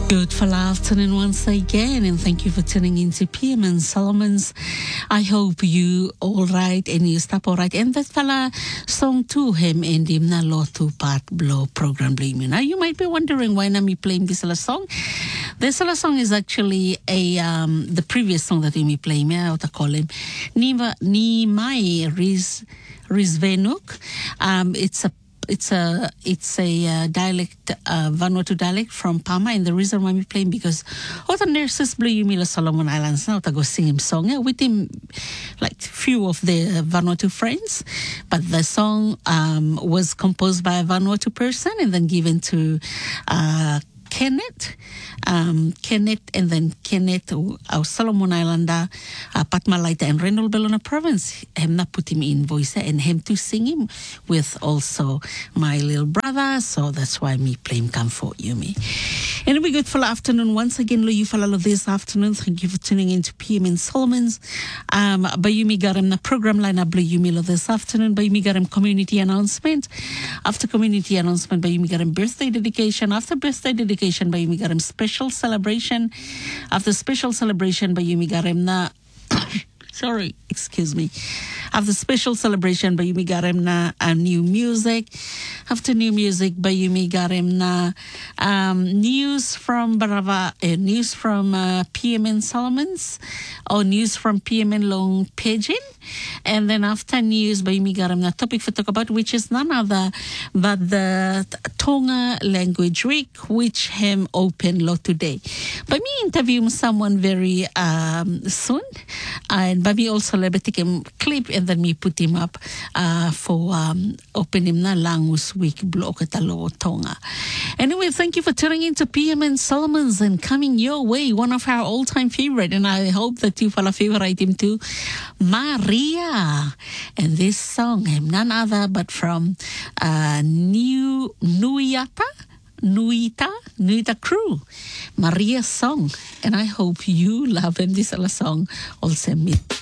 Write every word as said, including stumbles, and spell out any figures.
Beautiful afternoon once again, and thank you for tuning into P M and Solomon's. I hope you all right and you stop all right. And that fella song to him and him na lo two part blow program blame. Now you might be wondering why I'm playing this other song. This other song is actually a um the previous song that we play. Me I call him Niva Ni Mai Riz Rizvenuk. Um, it's a It's a it's a uh, dialect, uh, Vanuatu dialect from Pama, and the reason why we playing because other nurses blue Yumila Solomon Islands now to go sing him song yeah, with him, like few of the Vanuatu friends, but the song um, was composed by a Vanuatu person and then given to uh, Kenneth, um, Kenneth, and then Kenneth, our Solomon Islander, uh, Patmalaita, and Reynold Bellona province. Him na put him in voice and him to sing him with also my little brother. So that's why me play him come for you, me. Anyway, good full afternoon once again. Lo you follow this afternoon. Thank you for tuning in to P M in Solomon's. Um, Bayumi Garam na program line up Bayumi lo this afternoon. Bayumi Garam community announcement. After community announcement, Bayumi Garam birthday dedication. After birthday dedication, Bayumi Garam special celebration. After special celebration, Bayumi Garam na sorry, excuse me. After special celebration, Bayumi Garam na uh, new music. After new music, Bayumi Garam na um, news from Barava, uh, news from uh, P M N Solomon's, or news from P M N Long Pidgin. And then after news, Bayumi Garam na topic for talk about, which is none other but the Tonga Language Week, which him open lo today. By me interviewing someone very um, soon, and by me also let me take him clip and then me put him up uh, for um, open him na Langus Week block at Aloha Tonga. Anyway, thank you for tuning in to P M and Solomon's and coming your way, one of our all-time favorite, and I hope that you follow favorite him too, Maria. And this song, him none other but from uh, New Nuyata, Nuita, Nuita Crew, Maria's song. And I hope you love him. This other song also me.